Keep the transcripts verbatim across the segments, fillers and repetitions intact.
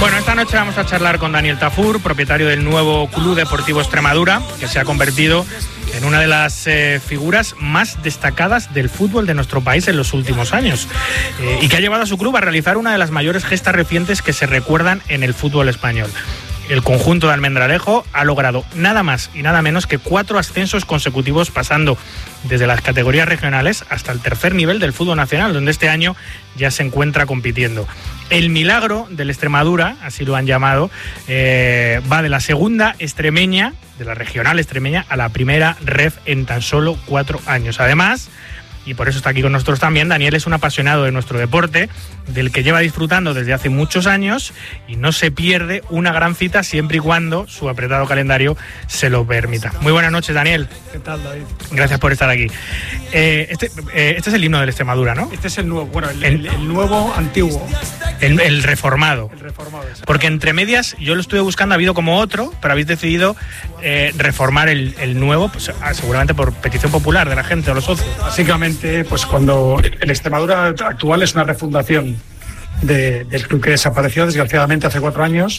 Bueno, esta noche vamos a charlar con Daniel Tafur, propietario del nuevo Club Deportivo Extremadura, que se ha convertido en una de las eh, figuras más destacadas del fútbol de nuestro país en los últimos años, eh, y que ha llevado a su club a realizar una de las mayores gestas recientes que se recuerdan en el fútbol español. El conjunto de Almendralejo ha logrado nada más y nada menos que cuatro ascensos consecutivos, pasando desde las categorías regionales hasta el tercer nivel del fútbol nacional, donde este año ya se encuentra compitiendo. El milagro del Extremadura, así lo han llamado, eh, va de la segunda extremeña, de la regional extremeña, a la primera ref en tan solo cuatro años. Además, y por eso está aquí con nosotros también, Daniel es un apasionado de nuestro deporte, del que lleva disfrutando desde hace muchos años y no se pierde una gran cita siempre y cuando su apretado calendario se lo permita. Muy buenas noches, Daniel. ¿Qué tal, David? Gracias por estar aquí. Eh, este, eh, este es el himno del Extremadura, ¿no? Este es el nuevo, bueno, el, el, el nuevo antiguo. El, el reformado. El reformado. Porque entre medias, yo lo estuve buscando, ha habido como otro, pero habéis decidido eh, reformar el, el nuevo, pues, seguramente por petición popular de la gente o los socios. Básicamente, pues cuando el Extremadura actual es una refundación de, del club que desapareció desgraciadamente hace cuatro años,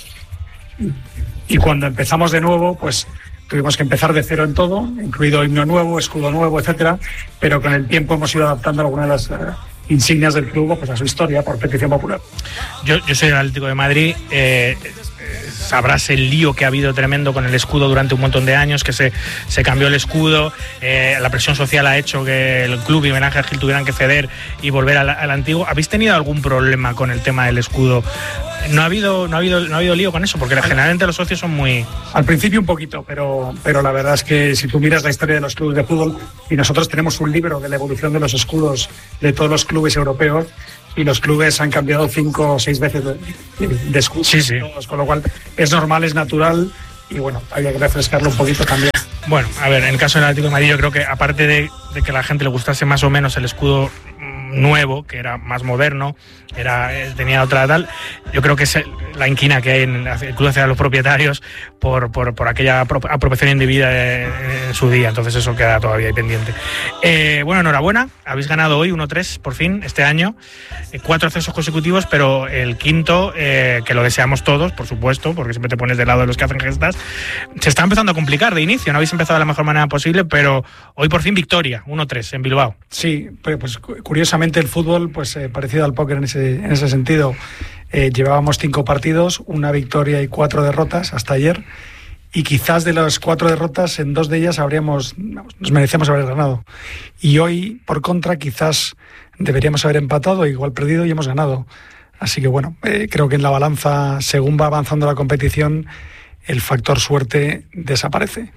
y cuando empezamos de nuevo, pues tuvimos que empezar de cero en todo, incluido himno nuevo, escudo nuevo, etcétera, pero con el tiempo hemos ido adaptando algunas de las uh, insignias del club, pues a su historia por petición popular. Yo, yo soy el Atlético de Madrid. eh, Sabrás el lío que ha habido tremendo con el escudo durante un montón de años, que se, se cambió el escudo, eh, la presión social ha hecho que el club y Miguel Ángel Gil tuvieran que ceder y volver al, al antiguo. ¿Habéis tenido algún problema con el tema del escudo? ¿No ha habido, no ha habido, no ha habido lío con eso? Porque generalmente los socios son muy... Al principio un poquito, pero, pero la verdad es que si tú miras la historia de los clubes de fútbol, y nosotros tenemos un libro de la evolución de los escudos de todos los clubes europeos, y los clubes han cambiado cinco o seis veces de, de, de escudos, sí, sí. Con lo cual es normal, es natural, y bueno, había que refrescarlo un poquito también. Bueno, a ver, en el caso del Atlético de Madrid, yo creo que aparte de, de que a la gente le gustase más o menos el escudo nuevo, que era más moderno, era tenía otra tal, yo creo que es la inquina que hay en el club hacia los propietarios por, por, por aquella apropiación indebida en su día, entonces eso queda todavía ahí pendiente. Eh, bueno, enhorabuena, habéis ganado hoy uno tres por fin este año, eh, cuatro accesos consecutivos, pero el quinto, eh, que lo deseamos todos, por supuesto, porque siempre te pones del lado de los que hacen gestas, se está empezando a complicar de inicio, no habéis empezado de la mejor manera posible, pero hoy por fin victoria, uno tres en Bilbao. Sí, pues curiosamente el fútbol, pues eh, parecido al póker en ese, en ese sentido, eh, llevábamos cinco partidos, una victoria y cuatro derrotas hasta ayer, y quizás de las cuatro derrotas, en dos de ellas habríamos, nos merecemos haber ganado, y hoy, por contra, quizás deberíamos haber empatado, igual perdido, y hemos ganado. Así que bueno, eh, creo que en la balanza, según va avanzando la competición, el factor suerte desaparece.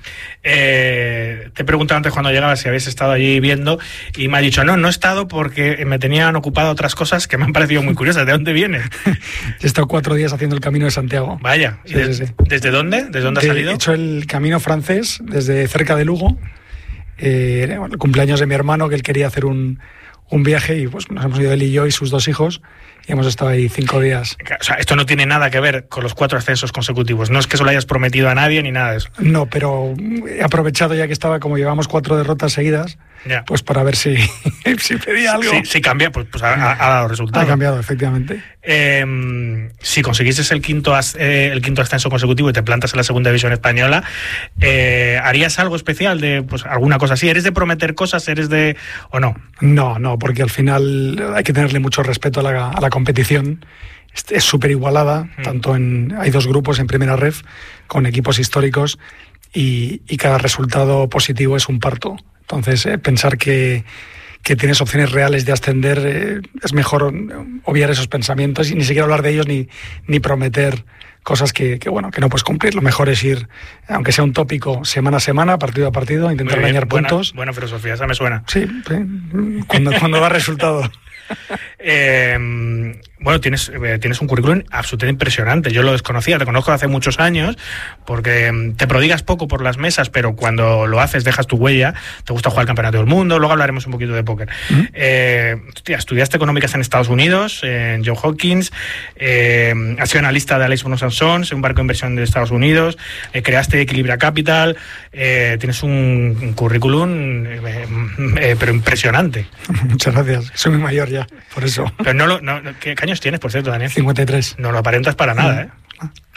Eh, te he preguntado antes cuando llegabas si habéis estado allí viendo, y me ha dicho, no, no he estado porque me tenían ocupado otras cosas que me han parecido muy curiosas. ¿De dónde vienes? He estado cuatro días haciendo el Camino de Santiago. Vaya, sí, ¿y sí, sí. ¿desde dónde? ¿Desde dónde has salido? He hecho el Camino francés desde cerca de Lugo, eh, el cumpleaños de mi hermano, que él quería hacer un, un viaje, y pues nos hemos ido él y yo y sus dos hijos, y hemos estado ahí cinco días. O sea, esto no tiene nada que ver con los cuatro ascensos consecutivos. No es que se lo hayas prometido a nadie ni nada de eso. No, pero he aprovechado ya que estaba, como llevamos cuatro derrotas seguidas, ya, pues para ver si, si pedía algo. Sí, sí cambia, pues, pues ha, ha dado resultado. Ha cambiado, efectivamente. Eh, si conseguises el quinto, eh, el quinto ascenso consecutivo y te plantas en la segunda división española, eh, ¿harías algo especial de pues alguna cosa así? ¿Eres de prometer cosas? ¿Eres de o no? No, no, porque al final hay que tenerle mucho respeto a la, a la competición. Es súper igualada, mm. tanto en hay dos grupos en primera ref con equipos históricos, y, y cada resultado positivo es un parto. Entonces, eh, pensar que, que tienes opciones reales de ascender, eh, es mejor obviar esos pensamientos y ni siquiera hablar de ellos, ni, ni prometer cosas que, que, bueno, que no puedes cumplir. Lo mejor es ir, aunque sea un tópico, semana a semana, partido a partido, intentar bien, ganar buena, puntos. Buena filosofía, esa me suena. Sí, sí, cuando, cuando da resultado. Eh, bueno, tienes, eh, tienes un currículum absolutamente impresionante. Yo lo desconocía, te conozco hace muchos años, porque te prodigas poco por las mesas, pero cuando lo haces dejas tu huella. Te gusta jugar el campeonato del mundo, luego hablaremos un poquito de póker. ¿Mm? Eh, hostia, estudiaste económicas en Estados Unidos, en Johns Hopkins, eh, has sido analista de Alex Bonos and Sons, un barco de inversión de Estados Unidos, eh, creaste Equilibra Capital, eh, tienes un, un currículum eh, eh, pero impresionante. Muchas gracias, soy muy mayor ya, por eso. Pero no lo, no, ¿qué, ¿qué años tienes, por cierto, Daniel? cincuenta y tres. No lo aparentas para nada, ¿eh?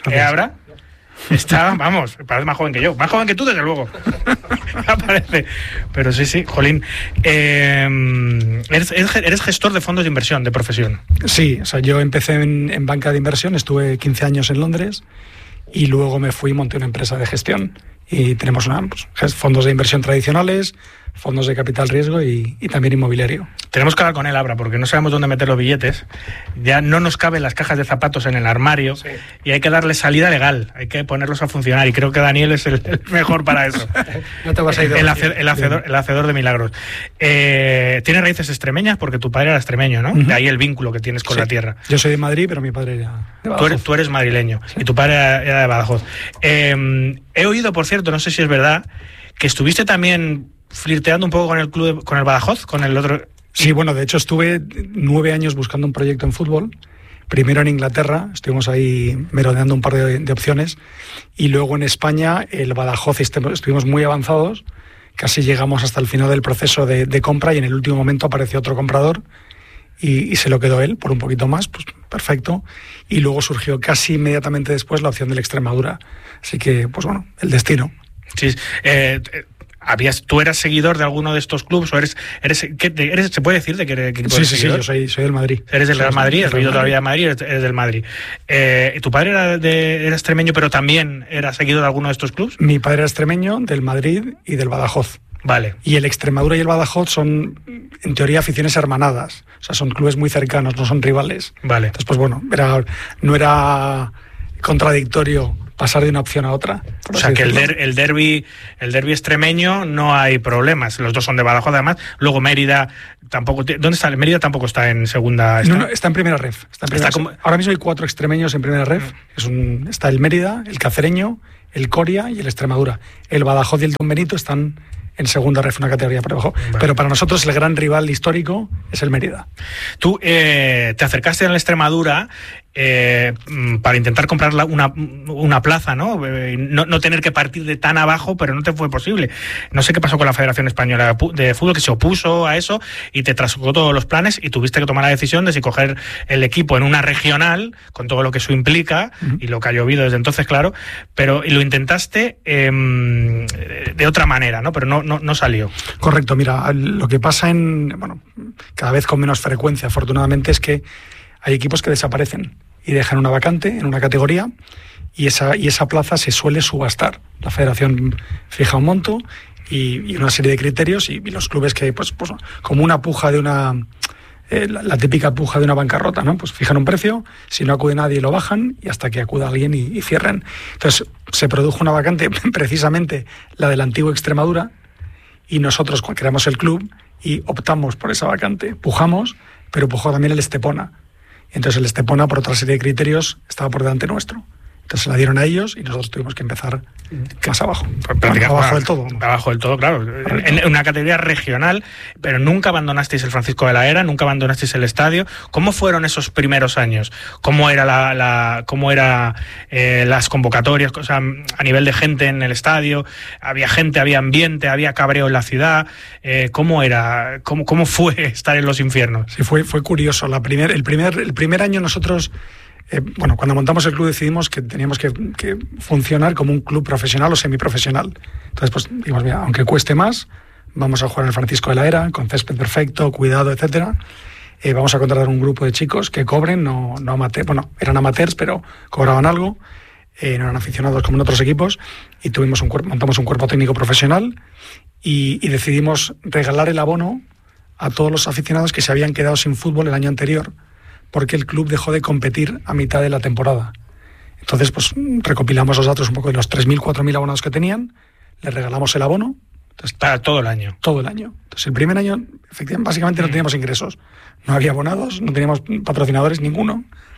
¿Eh, Abra? Está, vamos, parece más joven que yo. Más joven que tú, desde luego. Parece. Pero sí, sí, jolín. Eh, eres, eres gestor de fondos de inversión, de profesión. Sí, o sea, yo empecé en, en banca de inversión, estuve quince años en Londres y luego me fui y monté una empresa de gestión. Y tenemos una, pues, fondos de inversión tradicionales, fondos de capital riesgo y, y también inmobiliario. Tenemos que hablar con él, Abra, porque no sabemos dónde meter los billetes. Ya no nos caben las cajas de zapatos en el armario, sí, y hay que darle salida legal, hay que ponerlos a funcionar. Y creo que Daniel es el, el mejor para eso. No te vas a ir de el, hace, el, hacedor, el hacedor de milagros. Eh, tiene raíces extremeñas porque tu padre era extremeño, ¿no? Uh-huh. De ahí el vínculo que tienes con sí. la tierra. Yo soy de Madrid, pero mi padre era de Badajoz. Tú eres, tú eres madrileño, sí, y tu padre era, era de Badajoz. Eh, he oído, por cierto, no sé si es verdad, que estuviste también flirteando un poco con el club, de, con el Badajoz, con el otro... Sí, bueno, de hecho estuve nueve años buscando un proyecto en fútbol. Primero en Inglaterra, estuvimos ahí merodeando un par de, de opciones, y luego en España, el Badajoz, estuvimos muy avanzados, casi llegamos hasta el final del proceso de, de compra, y en el último momento apareció otro comprador y, y se lo quedó él por un poquito más, pues perfecto. Y luego surgió casi inmediatamente después la opción del Extremadura. Así que, pues bueno, el destino. Sí, eh... ¿Habías, ¿Tú eras seguidor de alguno de estos clubes? ¿O eres, eres, ¿qué, eres ¿Se puede decir de qué equipo sí, eres sí, seguidor? Sí, yo soy, soy del Madrid. ¿Eres del Real Madrid? ¿Has vivido todavía en Madrid? Eres, eres del Madrid. Eh, ¿Tu padre era, de, era extremeño, pero también era seguidor de alguno de estos clubes? Mi padre era extremeño, del Madrid y del Badajoz. Vale. Y el Extremadura y el Badajoz son, en teoría, aficiones hermanadas. O sea, son clubes muy cercanos, no son rivales. Vale. Entonces, pues bueno, era, no era contradictorio pasar de una opción a otra. O sea, que el, der, el derbi el derbi extremeño no hay problemas. Los dos son de Badajoz, además. Luego Mérida tampoco... ¿Dónde está? Mérida tampoco está en segunda... ¿Está? No, no, está en primera ref. Está en primera está como... Ahora mismo hay cuatro extremeños en primera ref. Mm. Es un, está el Mérida, el Cacereño, el Coria y el Extremadura. El Badajoz y el Don Benito están en segunda ref, una categoría por debajo. Vale. Pero para nosotros el gran rival histórico es el Mérida. Tú eh, te acercaste a la Extremadura eh, para intentar comprar la, una, una plaza, ¿no? Eh, ¿no? No tener que partir de tan abajo, pero no te fue posible. No sé qué pasó con la Federación Española de Fútbol, que se opuso a eso y te trascó todos los planes y tuviste que tomar la decisión de si coger el equipo en una regional, con todo lo que eso implica, uh-huh, y lo que ha llovido desde entonces, claro, pero y lo intentaste eh, de otra manera, ¿no? Pero no No, no salió. Correcto, mira, lo que pasa en, bueno, cada vez con menos frecuencia, afortunadamente, es que hay equipos que desaparecen y dejan una vacante en una categoría y esa, y esa plaza se suele subastar. La federación fija un monto y, y una serie de criterios y, y los clubes que, pues, pues como una puja de una... Eh, la, la típica puja de una bancarrota, ¿no? Pues fijan un precio, si no acude nadie lo bajan y hasta que acuda alguien y, y cierren. Entonces se produjo una vacante, precisamente la del antiguo Extremadura, y nosotros creamos el club y optamos por esa vacante. Pujamos, pero pujó también el Estepona. Entonces el Estepona, por otra serie de criterios, estaba por delante nuestro. Entonces se la dieron a ellos y nosotros tuvimos que empezar más abajo. Bueno, abajo del todo. ¿no? Abajo del todo, claro. En, en una categoría regional, pero nunca abandonasteis el Francisco de la Era, nunca abandonasteis el estadio. ¿Cómo fueron esos primeros años? ¿Cómo era la, la cómo era eh, las convocatorias? O sea, a nivel de gente en el estadio, había gente, había ambiente, había cabreo en la ciudad. Eh, ¿Cómo era? ¿Cómo, cómo fue estar en los infiernos? Sí, fue, fue curioso. La primer, el primer, el primer año nosotros... Eh, bueno, cuando montamos el club decidimos que teníamos que, que funcionar como un club profesional o semiprofesional. Entonces, pues dijimos, mira, aunque cueste más, vamos a jugar en el Francisco de la Era, con césped perfecto, cuidado, etcétera. Eh, vamos a contratar un grupo de chicos que cobren, no, no amateur, bueno, eran amateurs, pero cobraban algo, eh, no eran aficionados como en otros equipos, y tuvimos un cuerpo, montamos un cuerpo técnico profesional y, y decidimos regalar el abono a todos los aficionados que se habían quedado sin fútbol el año anterior, porque el club dejó de competir a mitad de la temporada. Entonces, pues recopilamos los datos un poco de los tres mil, cuatro mil abonados que tenían, les regalamos el abono. Entonces, para todo el año. Todo el año. Entonces, el primer año, efectivamente, básicamente no teníamos ingresos. No había abonados, no teníamos patrocinadores ninguno.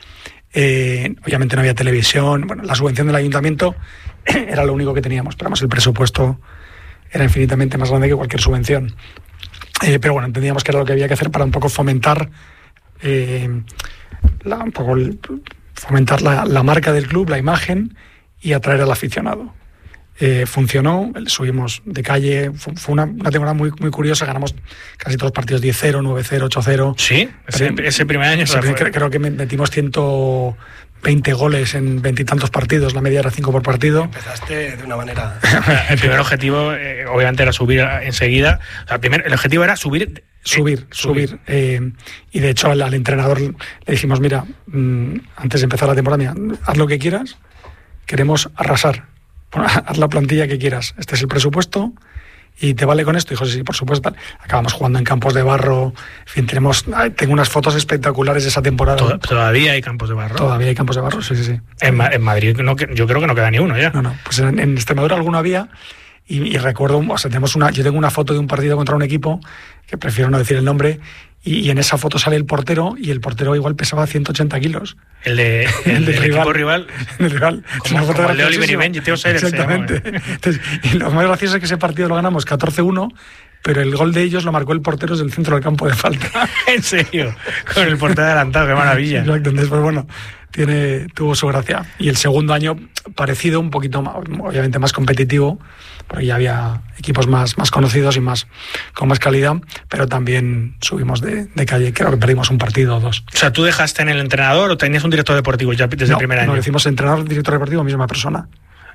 Eh, obviamente no había televisión. Bueno, la subvención del ayuntamiento era lo único que teníamos, pero además el presupuesto era infinitamente más grande que cualquier subvención. Eh, pero bueno, entendíamos que era lo que había que hacer para un poco fomentar Eh, la, un poco el, fomentar la, la marca del club, la imagen y atraer al aficionado. Eh, funcionó, subimos de calle, fue, fue una, una temporada muy, muy curiosa, ganamos casi todos los partidos diez cero, nueve cero, ocho cero. Sí, ese, ese primer año. Ese, creo, creo que metimos ciento veinte goles en veintitantos partidos, la media era cinco por partido. Empezaste de una manera... El primer objetivo, eh, obviamente, era subir enseguida. O sea, primer, el objetivo era subir... Subir, eh, subir. subir. Eh, y de hecho al, al entrenador le dijimos, mira, mmm, antes de empezar la temporada, mira, haz lo que quieras, queremos arrasar. Bueno, haz la plantilla que quieras. Este es el presupuesto... ¿Y te vale con esto? Dijo, sí, sí, por supuesto. Acabamos jugando en campos de barro. En fin, tenemos, tengo unas fotos espectaculares de esa temporada. ¿Tod- ¿Todavía hay campos de barro? Todavía hay campos de barro, sí, sí, sí. En, Ma- en Madrid no, yo creo que no queda ni uno ya. No, no. Pues en, en Extremadura alguno había. Y, y recuerdo, o sea, tenemos una, yo tengo una foto de un partido contra un equipo, que prefiero no decir el nombre, y, y en esa foto sale el portero, y el portero igual pesaba ciento ochenta kilos. El de el, el del rival, equipo rival. El rival. Como, es como el de Oliver y Benji, tío, exactamente. Entonces, y lo más gracioso es que ese partido lo ganamos catorce uno, pero el gol de ellos lo marcó el portero desde el centro del campo de falta. ¿En serio? Con el portero adelantado, qué maravilla. Exacto, entonces, pues bueno, tiene, tuvo su gracia. Y el segundo año, parecido, un poquito más, obviamente más competitivo, porque ya había equipos más, más conocidos y más con más calidad, pero también subimos de, de calle. Creo que perdimos un partido o dos. O sea, ¿tú dejaste en el entrenador o tenías un director deportivo ya desde no, el primer año? No, decimos entrenador, director deportivo, misma persona.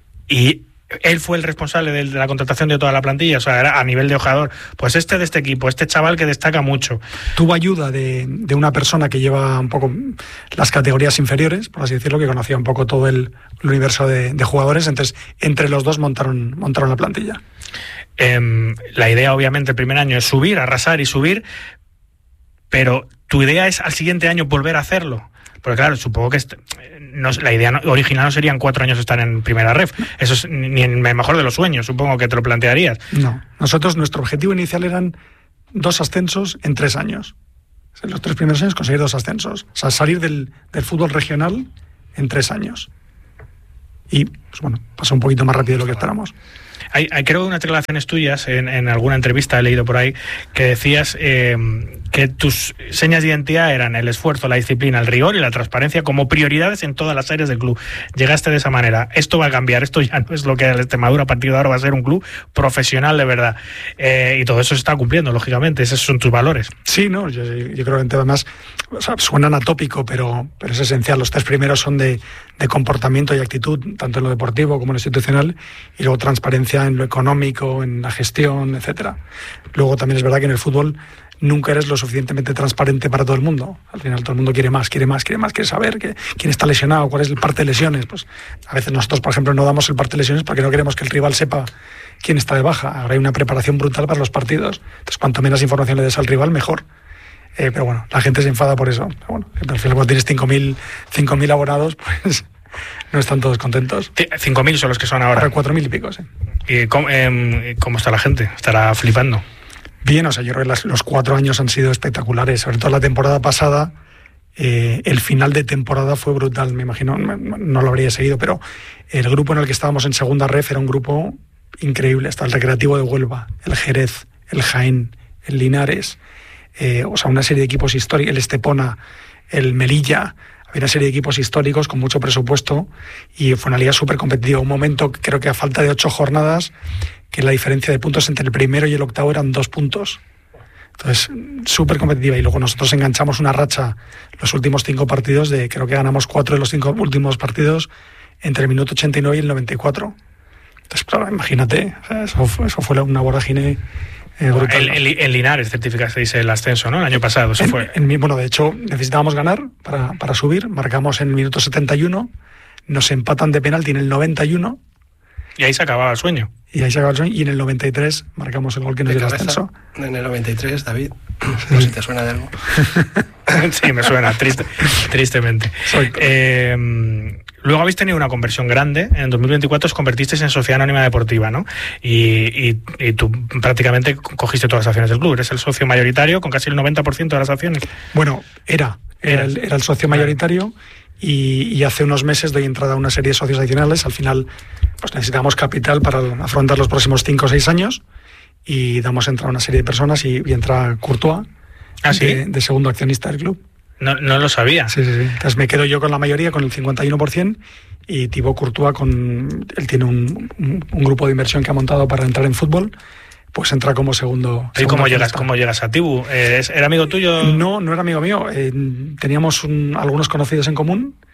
Y él fue el responsable de la contratación de toda la plantilla, o sea, era a nivel de jugador. Pues este de este equipo, este chaval que destaca mucho. Tuvo ayuda de, de una persona que lleva un poco las categorías inferiores, por así decirlo, que conocía un poco todo el, el universo de, de jugadores. Entonces, entre los dos montaron, montaron la plantilla. Eh, la idea, obviamente, el primer año es subir, arrasar y subir, pero tu idea es al siguiente año volver a hacerlo. Porque claro, supongo que este, no, la idea no, original no serían cuatro años estar en primera ref. Eso es ni en el mejor de los sueños, supongo que te lo plantearías. No, nosotros nuestro objetivo inicial eran dos ascensos en tres años. En los tres primeros años conseguir dos ascensos. O sea, salir del, del fútbol regional en tres años. Y, pues bueno, pasó un poquito más rápido de lo que esperamos. Hay, hay creo unas declaraciones tuyas en, en alguna entrevista, he leído por ahí, que decías eh, que tus señas de identidad eran el esfuerzo, la disciplina, el rigor y la transparencia como prioridades en todas las áreas del club. Llegaste de esa manera. Esto va a cambiar, esto ya no es lo que es el Extremadura. A partir de ahora va a ser un club profesional de verdad. Eh, y todo eso se está cumpliendo, lógicamente. Esos son tus valores. Sí, no, yo, yo creo que además, o sea, suenan atópico, pero, pero es esencial. Los tres primeros son de, de comportamiento y actitud, tanto en lo deportivo como en lo institucional, y luego transparencia en lo económico, en la gestión, etcétera. Luego también es verdad que en el fútbol nunca eres lo suficientemente transparente para todo el mundo. Al final todo el mundo quiere más, quiere más, quiere más, quiere saber que, quién está lesionado, cuál es el parte de lesiones. Pues a veces nosotros, por ejemplo, no damos el parte de lesiones porque no queremos que el rival sepa quién está de baja. Ahora hay una preparación brutal para los partidos. Entonces, cuanto menos información le des al rival, mejor. Eh, pero bueno, la gente se enfada por eso. Pero bueno, al final cuando tienes cinco mil abonados, pues no están todos contentos. cinco mil son los que son ahora. Ahora cuatro mil y pico, sí. ¿Y cómo, eh, cómo está la gente? ¿Estará flipando? Bien, o sea, yo creo que las, los cuatro años han sido espectaculares. Sobre todo la temporada pasada, eh, el final de temporada fue brutal. Me imagino, no, no lo habría seguido, pero el grupo en el que estábamos en segunda ref era un grupo increíble. Hasta el Recreativo de Huelva, el Jerez, el Jaén, el Linares, eh, o sea, una serie de equipos históricos, el Estepona, el Melilla. Había una serie de equipos históricos con mucho presupuesto y fue una liga súper competitiva. Un momento, creo que a falta de ocho jornadas, que la diferencia de puntos entre el primero y el octavo eran dos puntos. Entonces, súper competitiva. Y luego nosotros enganchamos una racha los últimos cinco partidos de, creo que ganamos cuatro de los cinco últimos partidos entre el minuto ochenta y nueve y el noventa y cuatro. Entonces, claro, imagínate, eso fue, eso fue una vorágine eh, brutal. En, en, en Linares certificasteis el ascenso, ¿no? El año pasado, eso en, fue. En, bueno, de hecho, necesitábamos ganar para, para subir. Marcamos en el minuto setenta y uno, nos empatan de penalti en el noventa y uno. Y ahí se acababa el sueño. Y ahí se acababa el sueño. Y en el noventa y tres marcamos el gol que nos dio el ascenso. En el noventa y tres, David. No sé si te suena de algo. Sí, me suena, triste, tristemente. Eh, luego habéis tenido una conversión grande. En el dos mil veinticuatro os convertisteis en Sociedad Anónima Deportiva, ¿no? Y, y, y tú prácticamente cogiste todas las acciones del club. Eres el socio mayoritario con casi el noventa por ciento de las acciones. Bueno, era. Era el, era el socio mayoritario. Y, y hace unos meses doy entrada a una serie de socios adicionales. Al final, pues necesitamos capital para afrontar los próximos cinco o seis años y damos entrada a una serie de personas y, y entra Courtois, ¿Ah, sí? de, de segundo accionista del club. No, no lo sabía. Sí, sí, sí. Entonces me quedo yo con la mayoría, con el cincuenta y uno por ciento, y Thibaut Courtois, con, él tiene un, un, un grupo de inversión que ha montado para entrar en fútbol, pues entra como segundo. ¿Y cómo llegas, cómo llegas a Thibaut? ¿Era amigo tuyo? No, no era amigo mío. Eh, teníamos un, algunos conocidos en común.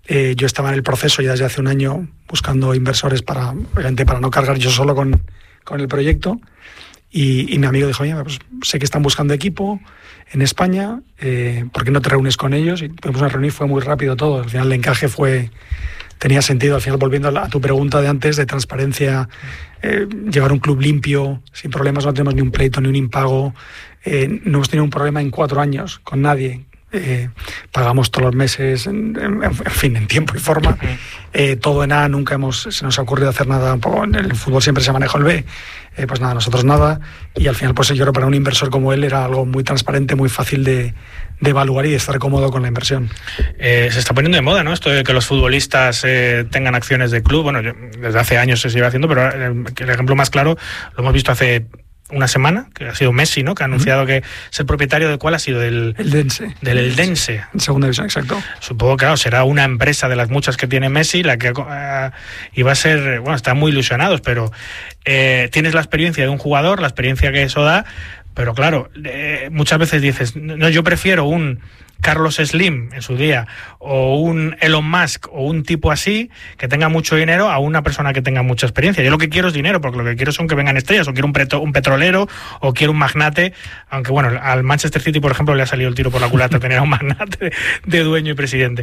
Eh, yo estaba en el proceso ya desde hace un año buscando inversores para, obviamente, para no cargar yo solo con, con el proyecto. Y, y mi amigo dijo, oye, pues sé que están buscando equipo en España, eh, ¿por qué no te reúnes con ellos? Y tuvimos una reunión, fue muy rápido todo. Al final el encaje fue, tenía sentido. Al final, volviendo a, la, a tu pregunta de antes, de transparencia, eh, llevar un club limpio, sin problemas, no tenemos ni un pleito, ni un impago. Eh, no hemos tenido un problema en cuatro años con nadie. Eh, pagamos todos los meses, en, en, en fin, en tiempo y forma. Eh, todo en A, nunca hemos, se nos ha ocurrido hacer nada. Un poco, en el fútbol siempre se maneja el B. Eh, pues nada, nosotros nada, y al final pues yo creo que para un inversor como él era algo muy transparente, muy fácil de, de evaluar y de estar cómodo con la inversión. Eh, se está poniendo de moda, ¿no? Esto de que los futbolistas eh, tengan acciones de club. Bueno, yo, desde hace años se sigue haciendo, pero el, el ejemplo más claro lo hemos visto hace una semana, que ha sido Messi, ¿no? Que ha anunciado uh-huh. que es el propietario de cuál ha sido del Eldense. Del Eldense. En segunda división, exacto. Supongo que, claro, será una empresa de las muchas que tiene Messi la que uh, iba a ser, bueno, están muy ilusionados, pero eh, tienes la experiencia de un jugador, la experiencia que eso da, pero claro, eh, muchas veces dices, no, yo prefiero un Carlos Slim en su día, o un Elon Musk, o un tipo así, que tenga mucho dinero, a una persona que tenga mucha experiencia. Yo lo que quiero es dinero, porque lo que quiero son que vengan estrellas, o quiero un, preto, un petrolero, o quiero un magnate, aunque bueno, al Manchester City, por ejemplo, le ha salido el tiro por la culata tener a un magnate de, de dueño y presidente.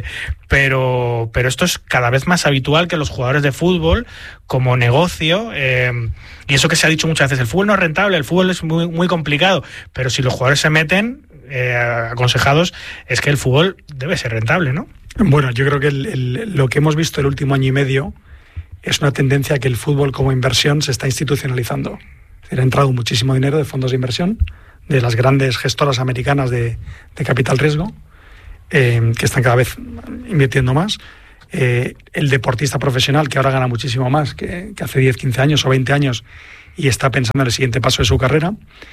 Pero, pero esto es cada vez más habitual que los jugadores de fútbol, como negocio, eh, y eso que se ha dicho muchas veces, el fútbol no es rentable, el fútbol es muy, muy complicado, pero si los jugadores se meten, Eh, aconsejados, es que el fútbol debe ser rentable, ¿no? Bueno, yo creo que el, el, lo que hemos visto el último año y medio es una tendencia a que el fútbol como inversión se está institucionalizando. Es decir, ha entrado muchísimo dinero de fondos de inversión, de las grandes gestoras americanas de, de capital riesgo, eh, que están cada vez invirtiendo más. Eh, el deportista profesional, que ahora gana muchísimo más que, que hace diez, quince años o veinte años, y está pensando en el siguiente paso de su carrera.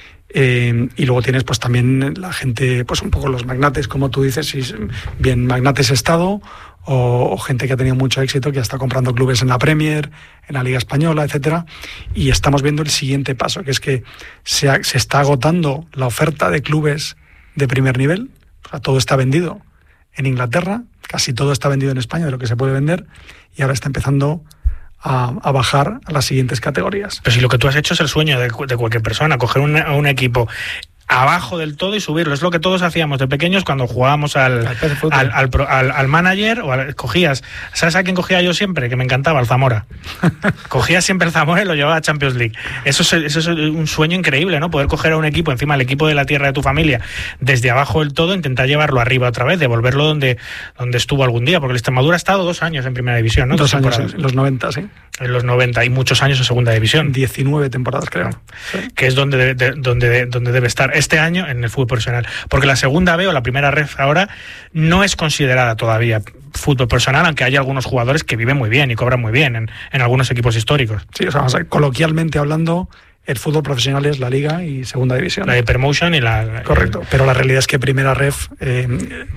Eh, y luego tienes pues también la gente, pues un poco los magnates, como tú dices, si bien magnates Estado o, o gente que ha tenido mucho éxito, que ya está comprando clubes en la Premier, en la Liga Española, etcétera. Y estamos viendo el siguiente paso, que es que se, ha, se está agotando la oferta de clubes de primer nivel. O sea, todo está vendido en Inglaterra, casi todo está vendido en España de lo que se puede vender, y ahora está empezando A, a bajar a las siguientes categorías. Pero si lo que tú has hecho es el sueño de, de cualquier persona, coger un, un equipo abajo del todo y subirlo. Es lo que todos hacíamos de pequeños cuando jugábamos al, al, al, al, al manager, o al, cogías, ¿sabes a quién cogía yo siempre? Que me encantaba, al Zamora. Cogía siempre el Zamora y lo llevaba a Champions League. Eso es, eso es un sueño increíble, ¿no? Poder coger a un equipo, encima el equipo de la tierra de tu familia, desde abajo del todo, intentar llevarlo arriba otra vez, devolverlo donde, donde estuvo algún día, porque el Extremadura ha estado dos años en primera división, ¿no? Dos, dos años, en los noventa, sí. En los noventa, y muchos años en segunda división. diecinueve temporadas, creo. Sí. Que es donde, de, de, donde, donde debe estar este año en el fútbol profesional. Porque la segunda B o la primera ref ahora no es considerada todavía fútbol profesional, aunque hay algunos jugadores que viven muy bien y cobran muy bien en, en algunos equipos históricos. Sí, o sea, o sea, coloquialmente hablando, el fútbol profesional es la Liga y segunda división. La de Promotion y la... Correcto, pero la realidad es que primera ref, eh,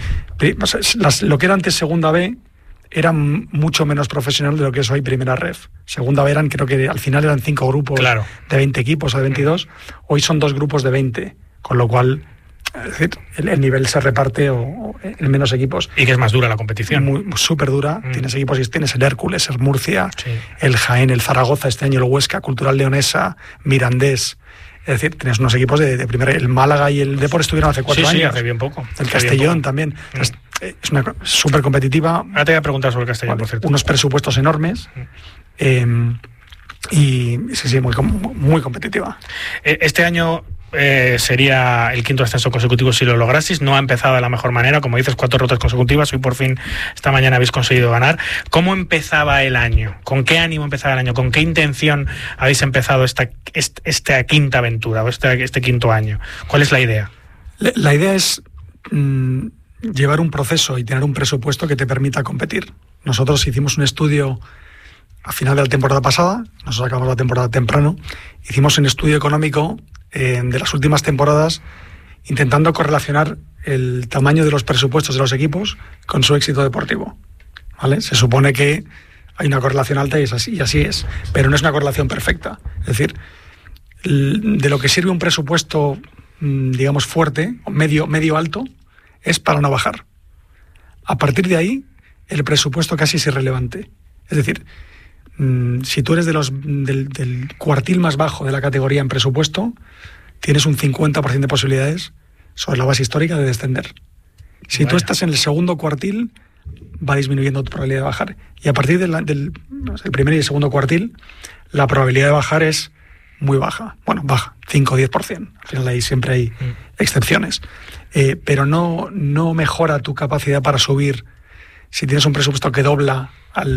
las, lo que era antes segunda B, era mucho menos profesional de lo que es hoy primera ref. Segunda B eran, creo que al final eran cinco grupos, claro, de veinte equipos o de veintidós. Hoy son dos grupos de veinte, con lo cual, es decir, el, el nivel se reparte o, o en menos equipos. Y que es más dura la competición. Muy, súper dura. Mm. Tienes equipos, tienes el Hércules, el Murcia, sí, el Jaén, el Zaragoza, este año el Huesca, Cultural Leonesa, Mirandés. Es decir, tienes unos equipos de, de primera. El Málaga y el Depor estuvieron hace cuatro sí, años. Sí, hace bien poco. El Castellón también. Mm. Entonces, es una súper competitiva. Ahora te voy a preguntar sobre el Castellón, bueno, por cierto. Unos presupuestos enormes. Mm. Eh, y sí, sí, muy, muy competitiva. Este año eh, sería el quinto ascenso consecutivo si lo lograsis. No ha empezado de la mejor manera, como dices, cuatro derrotas consecutivas. Hoy por fin, esta mañana habéis conseguido ganar. ¿Cómo empezaba el año? ¿Con qué ánimo empezaba el año? ¿Con qué intención habéis empezado esta, esta, esta quinta aventura o este, este quinto año? ¿Cuál es la idea? La, la idea es mmm, llevar un proceso y tener un presupuesto que te permita competir. Nosotros hicimos un estudio a final de la temporada pasada, nosotros acabamos la temporada temprano, hicimos un estudio económico eh, de las últimas temporadas, intentando correlacionar el tamaño de los presupuestos de los equipos con su éxito deportivo, ¿vale? Se supone que hay una correlación alta y, es así, y así es, pero no es una correlación perfecta. Es decir, de lo que sirve un presupuesto, digamos, fuerte, medio, medio alto, es para no bajar. A partir de ahí el presupuesto casi es irrelevante. Es decir, mmm, si tú eres de los del, del cuartil más bajo de la categoría en presupuesto, tienes un cincuenta por ciento de posibilidades sobre la base histórica de descender. Si Vaya. tú estás en el segundo cuartil, va disminuyendo tu probabilidad de bajar. Y a partir de la, del no sé, el primer y el segundo cuartil, la probabilidad de bajar es muy baja. Bueno, baja, cinco o diez por ciento. Al final ahí siempre hay mm. excepciones. Eh, pero no, no mejora tu capacidad para subir si tienes un presupuesto que dobla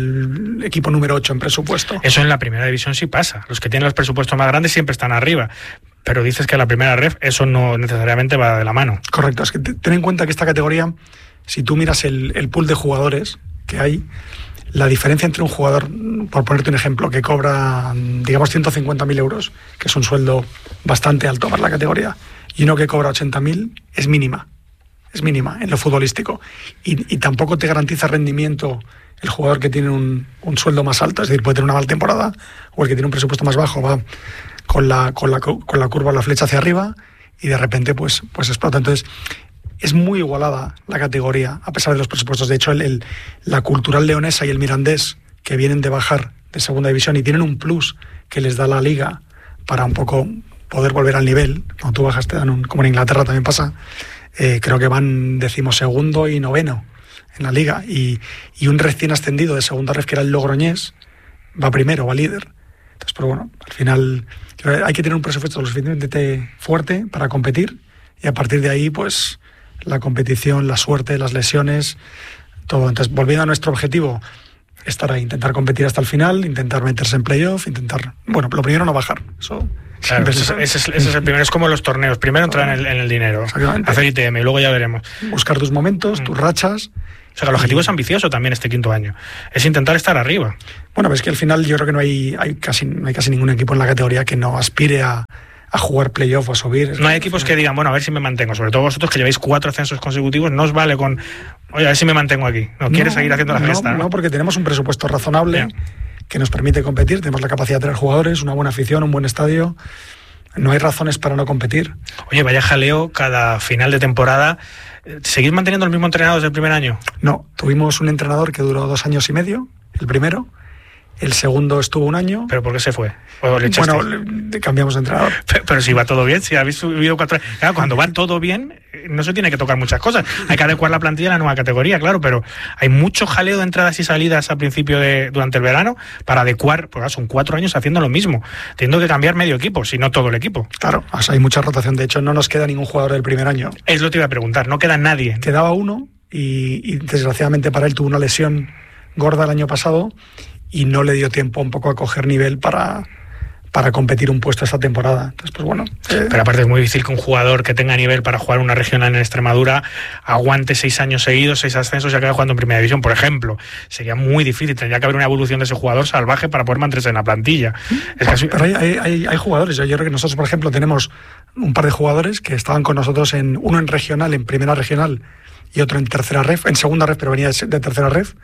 al equipo número ocho en presupuesto. Eso en la primera división sí pasa. Los que tienen los presupuestos más grandes siempre están arriba. Pero dices que en la primera ref eso no necesariamente va de la mano. Correcto. Es que ten en cuenta que esta categoría, si tú miras el, el pool de jugadores que hay, la diferencia entre un jugador, por ponerte un ejemplo, que cobra, digamos, ciento cincuenta mil euros, que es un sueldo bastante alto para la categoría, y uno que cobra ochenta mil, es mínima. Es mínima en lo futbolístico. Y, y tampoco te garantiza rendimiento el jugador que tiene un, un sueldo más alto. Es decir, puede tener una mala temporada, o el que tiene un presupuesto más bajo va con la, con la, con la curva, la flecha hacia arriba, y de repente pues, pues explota. Entonces, es muy igualada la categoría, a pesar de los presupuestos. De hecho, el, el, la Cultural Leonesa y el Mirandés, que vienen de bajar de segunda división y tienen un plus que les da la liga para un poco poder volver al nivel, cuando tú bajas te dan un, como en Inglaterra también pasa, eh, creo que van decimosegundo y noveno en la liga, y, y un recién ascendido de segunda ref, que era el Logroñés, va primero, va líder. Entonces, pero bueno, al final hay que tener un presupuesto lo suficientemente fuerte para competir, y a partir de ahí, pues, la competición, la suerte, las lesiones, todo. Entonces, volviendo a nuestro objetivo, estar ahí, intentar competir hasta el final, intentar meterse en playoff, intentar, bueno, lo primero no bajar, eso. Claro, ese, es, ese, es, ese es el primero, es como los torneos, primero entrar en el, en el dinero, hacer I T M y luego ya veremos. Buscar tus momentos, mm. tus rachas. O sea, que el objetivo y... es ambicioso también este quinto año, es intentar estar arriba. Bueno, ves que al final yo creo que no hay, hay, casi, no hay casi ningún equipo en la categoría que no aspire a, a jugar playoff o a subir. No hay equipos que digan, bueno, a ver si me mantengo, sobre todo vosotros que lleváis cuatro ascensos consecutivos, no os vale con, oye, a ver si me mantengo aquí, no, no quieres seguir haciendo la no, gesta. No, no, porque tenemos un presupuesto razonable yeah. que nos permite competir, tenemos la capacidad de tener jugadores, una buena afición, un buen estadio. No hay razones para no competir. Oye, vaya jaleo cada final de temporada. ¿Seguís manteniendo el mismo entrenador desde el primer año? No, tuvimos un entrenador que duró dos años y medio, el primero. El segundo estuvo un año. ¿Pero por qué se fue? ¿O le bueno, le, cambiamos de entrenador. Pero, pero si va todo bien, si habéis subido cuatro... Claro, cuando va todo bien, no se tiene que tocar muchas cosas. Hay que adecuar la plantilla a la nueva categoría, claro, pero hay mucho jaleo de entradas y salidas al principio de durante el verano para adecuar, porque son cuatro años haciendo lo mismo, teniendo que cambiar medio equipo, si no todo el equipo. Claro, o sea, hay mucha rotación. De hecho, no nos queda ningún jugador del primer año. Es lo que te iba a preguntar, no queda nadie. Quedaba uno y, y desgraciadamente para él tuvo una lesión gorda el año pasado y no le dio tiempo un poco a coger nivel para, para competir un puesto esta temporada. Entonces, pues bueno. Eh... Pero aparte es muy difícil que un jugador que tenga nivel para jugar una regional en Extremadura aguante seis años seguidos, seis ascensos y acabe jugando en primera división, por ejemplo. Sería muy difícil, tendría que haber una evolución de ese jugador salvaje para poder mantenerse en la plantilla. Es casi... Pero hay, hay, hay jugadores, yo creo que nosotros, por ejemplo, tenemos un par de jugadores que estaban con nosotros, en uno en regional, en primera regional, y otro en tercera ref, en segunda ref, pero venía de tercera ref,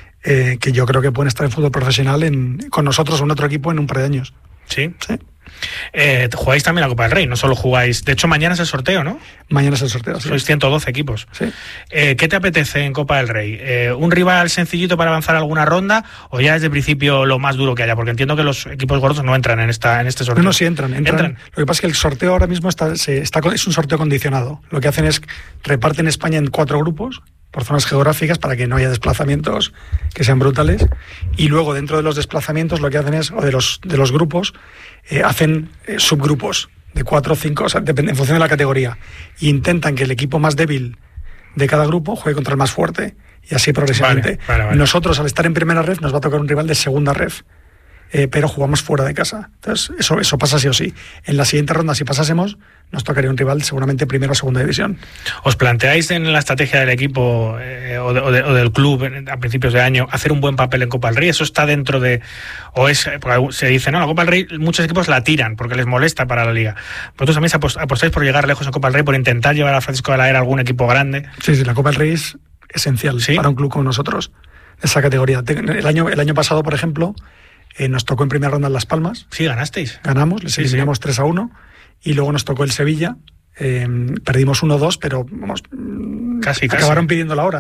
Eh, que yo creo que pueden estar en fútbol profesional en, con nosotros o en otro equipo en un par de años. Sí, sí. Eh, jugáis también la Copa del Rey, no solo jugáis. De hecho, mañana es el sorteo, ¿no? Mañana es el sorteo, sí. Sois ciento doce equipos. Sí. Eh, ¿Qué te apetece en Copa del Rey? Eh, ¿Un rival sencillito para avanzar alguna ronda o ya desde el principio lo más duro que haya? Porque entiendo que los equipos gordos no entran en esta en este sorteo. No, no, sí entran. entran. ¿Entran? Lo que pasa es que el sorteo ahora mismo está, se, está, es un sorteo condicionado. Lo que hacen es reparten España en cuatro grupos por zonas geográficas para que no haya desplazamientos que sean brutales, y luego dentro de los desplazamientos lo que hacen es, o de los, de los grupos, eh, hacen eh, subgrupos de cuatro o cinco, o sea, depende, en función de la categoría, e intentan que el equipo más débil de cada grupo juegue contra el más fuerte, y así progresivamente. Vale, vale, vale. Nosotros, al estar en primera ref, nos va a tocar un rival de segunda ref, eh, pero jugamos fuera de casa. Entonces, eso, eso pasa sí o sí. En la siguiente ronda, si pasásemos, nos tocaría un rival seguramente primera o segunda división. ¿Os planteáis en la estrategia del equipo eh, o, de, o, de, o del club a principios de año hacer un buen papel en Copa del Rey? ¿Eso está dentro de...? O es, porque se dice, no, la Copa del Rey muchos equipos la tiran porque les molesta para la Liga. ¿Vosotros también apostáis por llegar lejos en Copa del Rey, por intentar llevar a Francisco de la Era a algún equipo grande? Sí, sí, la Copa del Rey es esencial, ¿sí?, para un club como nosotros, esa categoría. El año, el año pasado, por ejemplo, eh, nos tocó en primera ronda en Las Palmas. Sí, ganasteis. Ganamos, les sí, eliminamos sí. tres a uno. Y luego nos tocó el Sevilla, eh, perdimos uno dos, pero vamos, casi, acabaron casi. pidiendo la hora. O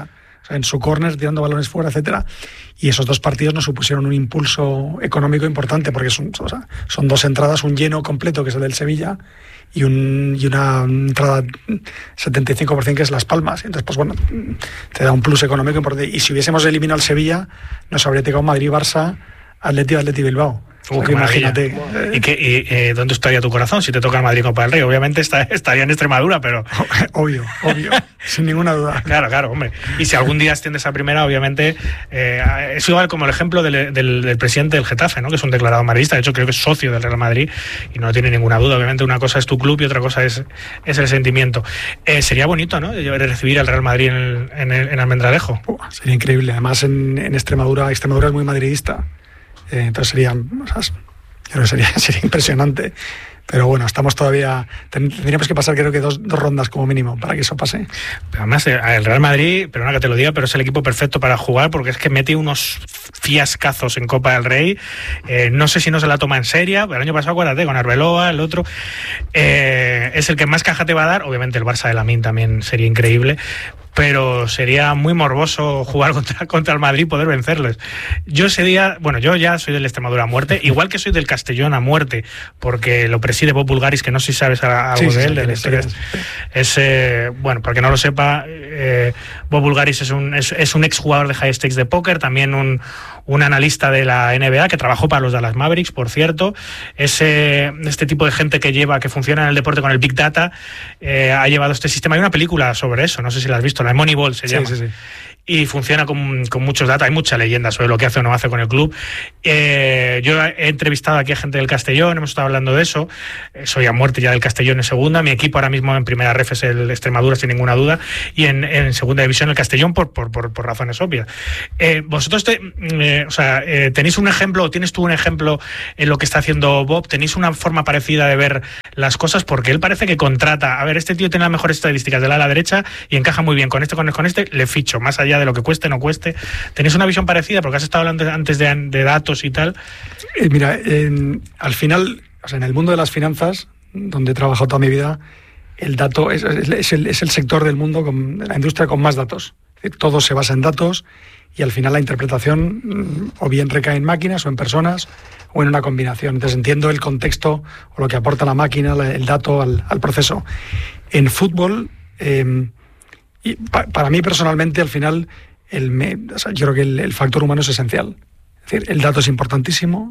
sea, en su córner, tirando balones fuera, etcétera. Y esos dos partidos nos supusieron un impulso económico importante, porque son, o sea, son dos entradas, un lleno completo, que es el del Sevilla, y, un, y una entrada setenta y cinco por ciento que es Las Palmas. Entonces, pues bueno, te da un plus económico importante. Y si hubiésemos eliminado al Sevilla, nos habría tocado Madrid, Barça, Atleti, Atleti Bilbao. Uh, qué imagínate. ¿Y, qué, y eh, dónde estaría tu corazón si te toca el Madrid Copa del Rey? Obviamente está, estaría en Extremadura, pero... Obvio, obvio, sin ninguna duda. Claro, claro, hombre. Y si algún día asciendes a primera, obviamente, eh, es igual como el ejemplo del, del, del presidente del Getafe, ¿no? Que es un declarado madridista, de hecho creo que es socio del Real Madrid y no tiene ninguna duda. Obviamente una cosa es tu club y otra cosa es, es el sentimiento. Eh, sería bonito, ¿no? Recibir al Real Madrid en, el, en, el, en Almendralejo. Uh, sería increíble. Además, en, en Extremadura, Extremadura es muy madridista. Eh, entonces sería... O sea, yo creo que sería, sería impresionante, pero bueno, estamos todavía, tendríamos que pasar creo que dos, dos rondas como mínimo para que eso pase. Además, el Real Madrid, perdona que te lo diga, pero es el equipo perfecto para jugar, porque es que mete unos fiascazos en Copa del Rey, eh, no sé si no se la toma en serio, el año pasado acuérdate, con Arbeloa, el otro, eh, es el que más caja te va a dar, obviamente el Barça de Lamine también sería increíble, pero sería muy morboso jugar contra, contra el Madrid y poder vencerles. Yo ese día, bueno, yo ya soy del Extremadura a muerte, igual que soy del Castellón a muerte, porque lo preside Bob Bulgaris, que no sé si sabes algo sí, de sí, él. sí, de la historia. sí. Es, eh, bueno, para que no lo sepa, eh, Bob Bulgaris es un, es, es un exjugador de high stakes de póker, también un, un analista de la N B A que trabajó para los Dallas Mavericks, por cierto. Es eh, este tipo de gente que lleva, que funciona en el deporte con el Big Data, eh, ha llevado este sistema. Hay una película sobre eso, no sé si la has visto, la de Moneyball se llama. Sí, sí, sí. Y funciona con, con muchos datos, hay mucha leyenda sobre lo que hace o no hace con el club. Eh, yo he entrevistado aquí a gente del Castellón, hemos estado hablando de eso, eh, soy a muerte ya del Castellón en segunda, mi equipo ahora mismo en primera ref es el Extremadura sin ninguna duda, y en, en segunda división el Castellón por, por, por, por razones obvias. Eh, vosotros te, eh, o sea, eh, tenéis un ejemplo, o tienes tú un ejemplo en lo que está haciendo Bob, tenéis una forma parecida de ver las cosas, porque él parece que contrata, a ver, este tío tiene las mejores estadísticas de la ala derecha y encaja muy bien con este, con este, con este, le ficho, más allá de lo que cueste, no cueste. ¿Tenéis una visión parecida? Porque has estado hablando antes de, de datos y tal. Eh, mira, en, al final, o sea, en el mundo de las finanzas, donde he trabajado toda mi vida, el dato es, es, el, es el sector del mundo, con, de la industria con más datos. Es decir, todo se basa en datos y al final la interpretación o bien recae en máquinas o en personas o en una combinación. Entonces entiendo el contexto o lo que aporta la máquina, el dato al, al proceso. En fútbol, eh, y pa, para mí personalmente, al final, el me, o sea, yo creo que el, el factor humano es esencial. Es decir, el dato es importantísimo.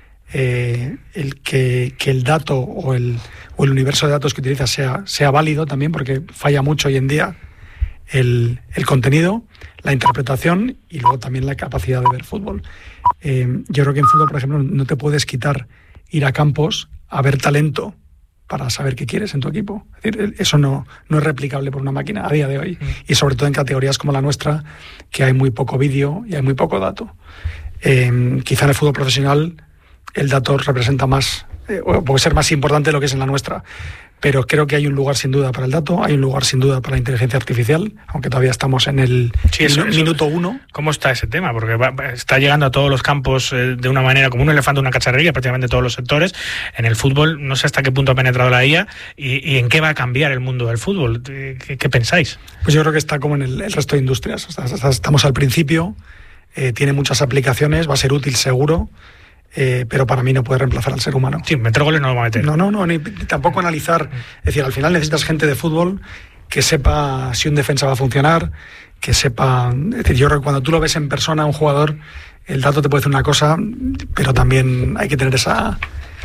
Eh, el que, que el dato o el, o el universo de datos que utilizas sea, sea válido también, porque falla mucho hoy en día el, el contenido, la interpretación y luego también la capacidad de ver fútbol. Eh, yo creo que en fútbol, por ejemplo, no te puedes quitar ir a campos a ver talento para saber qué quieres en tu equipo. Es decir, eso no, no es replicable por una máquina a día de hoy. Mm. Y sobre todo en categorías como la nuestra, que hay muy poco vídeo y hay muy poco dato. Eh, quizá en el fútbol profesional el dato representa más, eh, o puede ser más importante de lo que es en la nuestra. Pero creo que hay un lugar sin duda para el dato, hay un lugar sin duda para la inteligencia artificial, aunque todavía estamos en el sí, eso, minuto eso. uno. ¿Cómo está ese tema? Porque va, está llegando a todos los campos eh, de una manera como un elefante, una cacharrería, prácticamente todos los sectores. En el fútbol no sé hasta qué punto ha penetrado la I A y, y en qué va a cambiar el mundo del fútbol. ¿Qué, qué pensáis? Pues yo creo que está como en el, el resto de industrias. O sea, estamos al principio, eh, tiene muchas aplicaciones, va a ser útil seguro. Eh, pero para mí no puede reemplazar al ser humano. Sí, meter goles no lo va a meter. No, no, no, ni, tampoco analizar. Es decir, al final necesitas gente de fútbol que sepa si un defensa va a funcionar, que sepa... Es decir, yo creo que cuando tú lo ves en persona a un jugador, el dato te puede decir una cosa, pero también hay que tener esa,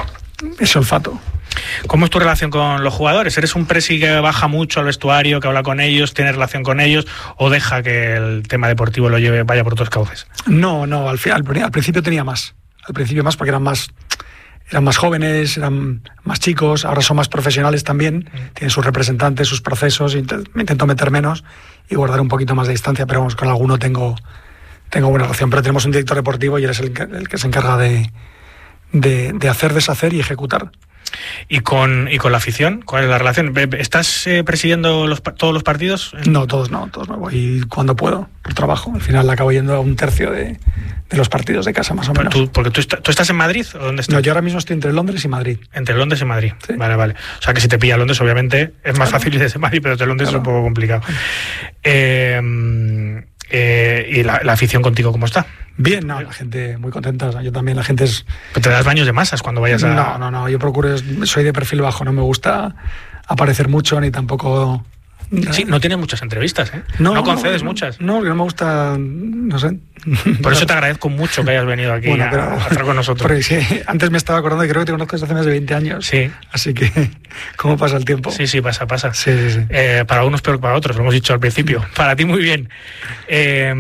ese olfato. ¿Cómo es tu relación con los jugadores? ¿Eres un presi que baja mucho al vestuario, que habla con ellos, tiene relación con ellos, o deja que el tema deportivo lo lleve, vaya por otros cauces? No, no, al, al, al principio tenía más. Al principio más porque eran más eran más jóvenes, eran más chicos, ahora son más profesionales también, mm. tienen sus representantes, sus procesos, me intento meter menos y guardar un poquito más de distancia, pero vamos, con alguno tengo, tengo buena relación, pero tenemos un director deportivo y él es el, el que se encarga de, de, de hacer, deshacer y ejecutar. ¿Y con, y con la afición? ¿Cuál es la relación? ¿Estás eh, presidiendo los, todos los partidos? No, todos no, todos no voy cuando puedo, por trabajo. Al final acabo yendo a un tercio de, de los partidos de casa, más o menos. ¿Tú, porque tú, está, ¿Tú estás en Madrid o dónde estás? No, yo ahora mismo estoy entre Londres y Madrid. Entre Londres y Madrid, sí. Vale, vale. O sea que si te pilla Londres, obviamente es más claro. fácil ir desde Madrid, pero desde Londres claro. es un poco complicado. Eh, Eh, ¿Y la, la afición contigo cómo está? Bien, no, la gente muy contenta. O sea, yo también, la gente es... ¿Pero te das baños de masas cuando vayas a...? No, no, no, yo procuro, soy de perfil bajo, no me gusta aparecer mucho ni tampoco... Sí, no tienes muchas entrevistas, ¿eh? No, no concedes no, muchas. No, porque no me gusta, no sé. Por eso te agradezco mucho que hayas venido aquí bueno, a, a estar con nosotros. Porque sí, antes me estaba acordando y creo que te conozco desde hace más de veinte años. Sí. Así que, ¿cómo pasa el tiempo? Sí, sí, pasa, pasa. Sí, sí, sí. Eh, para unos peor que para otros, lo hemos dicho al principio. Para ti muy bien. Eh,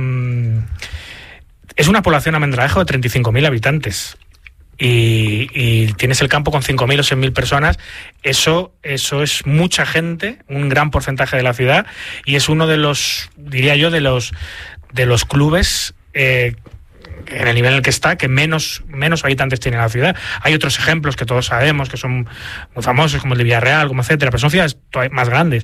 es una población Almendralejo de treinta y cinco mil habitantes. Y, y tienes el campo con cinco mil o seis mil personas, eso, eso es mucha gente, un gran porcentaje de la ciudad, y es uno de los, diría yo, de los, de los clubes eh, en el nivel en el que está, que menos, menos habitantes tiene la ciudad. Hay otros ejemplos que todos sabemos, que son muy famosos, como el de Villarreal, como etcétera, pero son ciudades más grandes.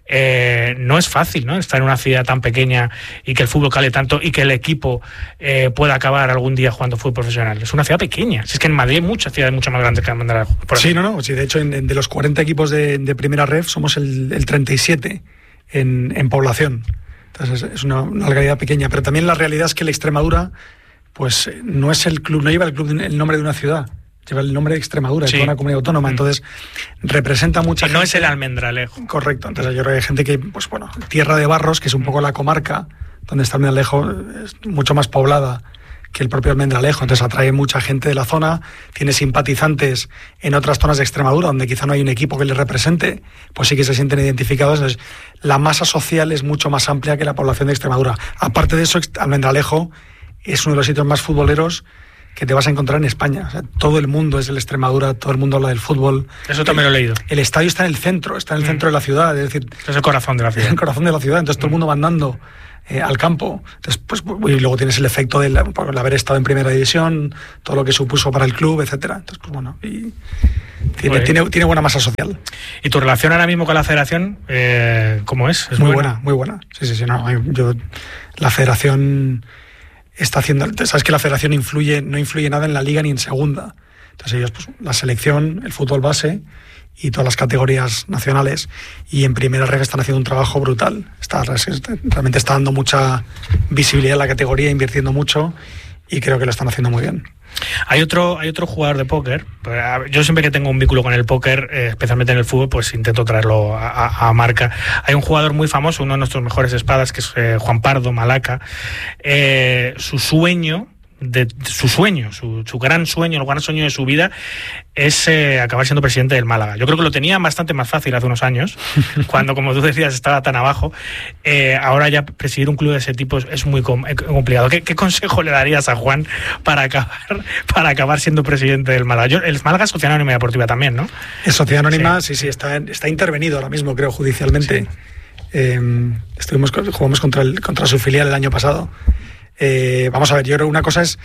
Eh, no es fácil, ¿no?, estar en una ciudad tan pequeña y que el fútbol cale tanto y que el equipo eh, pueda acabar algún día jugando fútbol profesional. Es una ciudad pequeña. Si es que en Madrid hay muchas ciudades mucho más grandes que Almendralejo. Sí, no, no. Sí, de hecho, en, de los cuarenta equipos de, de primera ref somos el, el treinta y siete en, en población. Entonces es una, una realidad pequeña. Pero también la realidad es que la Extremadura pues no es el club, no lleva el club el nombre de una ciudad, lleva el nombre de Extremadura, sí, de una comunidad autónoma, mm. entonces representa mucha gente. No es el Almendralejo. Correcto, entonces yo creo que hay gente que, pues bueno, Tierra de Barros, que es un poco la comarca donde está Almendralejo, es mucho más poblada que el propio Almendralejo, entonces atrae mucha gente de la zona, tiene simpatizantes en otras zonas de Extremadura, donde quizá no hay un equipo que les represente, pues sí que se sienten identificados, entonces la masa social es mucho más amplia que la población de Extremadura. Aparte de eso, Almendralejo es uno de los sitios más futboleros que te vas a encontrar en España. O sea, todo el mundo es de la Extremadura, todo el mundo habla del fútbol. Eso también el, lo he leído. El estadio está en el centro, está en el mm. centro de la ciudad, es decir... Es el corazón de la ciudad. Es el corazón de la ciudad, entonces mm. todo el mundo va andando eh, al campo. Entonces, pues, y luego tienes el efecto del de haber estado en primera división, todo lo que supuso para el club, etcétera. Entonces, pues bueno, y tiene, tiene, tiene buena masa social. ¿Y tu relación ahora mismo con la federación, eh, cómo es? ¿Es muy buena? buena, muy buena. Sí, sí, sí. No, yo, la federación... está haciendo, sabes que la federación influye, no influye nada en la liga ni en segunda. Entonces ellos, pues la selección, el fútbol base y todas las categorías nacionales, y en primera ref están haciendo un trabajo brutal. Está, realmente está dando mucha visibilidad a la categoría, invirtiendo mucho, y creo que lo están haciendo muy bien. Hay otro, hay otro jugador de póker. Yo siempre que tengo un vínculo con el póker, eh, especialmente en el fútbol, pues intento traerlo a, a, a marca. Hay un jugador muy famoso, uno de nuestros mejores espadas, que es eh, Juan Pardo, Malaca. Eh, su sueño, de, su sueño, su, su gran sueño, el gran sueño de su vida es eh, acabar siendo presidente del Málaga. Yo creo que lo tenía bastante más fácil hace unos años, cuando, como tú decías, estaba tan abajo. Eh, ahora ya presidir un club de ese tipo es, es muy com- complicado. ¿Qué, ¿Qué consejo le darías a Juan para acabar, para acabar siendo presidente del Málaga? Yo, el Málaga es Sociedad Anónima Deportiva también, ¿no? Es Sociedad Anónima, sí, sí, sí está, está intervenido ahora mismo, creo, judicialmente. Sí. Eh, estuvimos, jugamos contra, el, contra su filial el año pasado. Eh, vamos a ver, yo creo que una cosa es